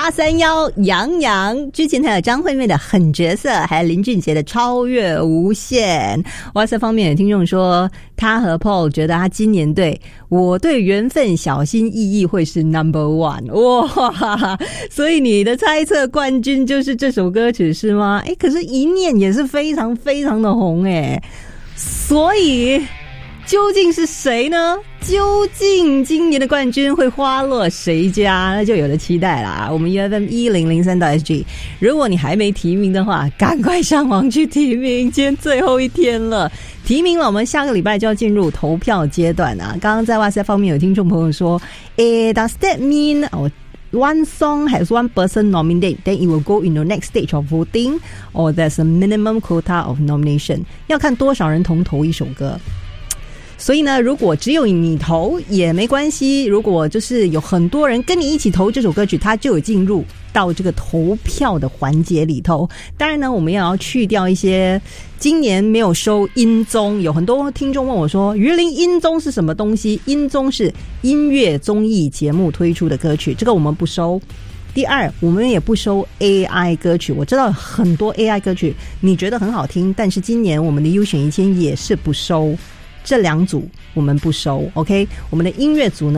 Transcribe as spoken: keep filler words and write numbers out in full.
八三一杨洋，之前还有张惠妹的狠角色，还有林俊杰的超越无限。哇塞，方面有听众说他和 Paul 觉得他今年对我对缘分小心翼翼会是 number one。 哇，所以你的猜测冠军就是这首歌曲是吗？诶，可是一念也是非常非常的红诶，所以究竟是谁呢？究竟今年的冠军会花落谁家？那就有了期待啦。我们 U F M 一零零三 S G， 如果你还没提名的话，赶快上网去提名，今天最后一天了。提名了，我们下个礼拜就要进入投票阶段啊。刚刚在哇塞方面有听众朋友说，诶 ，Does that mean oh, one song has one person nominated, then it will go in the next stage of voting, or there's a minimum quota of nomination？ 要看多少人同投一首歌。所以呢，如果只有你投也没关系，如果就是有很多人跟你一起投这首歌曲，它就有进入到这个投票的环节里头。当然呢，我们也要去掉一些今年没有收音综，有很多听众问我说，于林音综是什么东西？音综是音乐综艺节目推出的歌曲，这个我们不收。第二，我们也不收 A I 歌曲。我知道很多 A I 歌曲你觉得很好听，但是今年我们的优选一千也是不收，这两组我们不收 OK。 我们的音乐组呢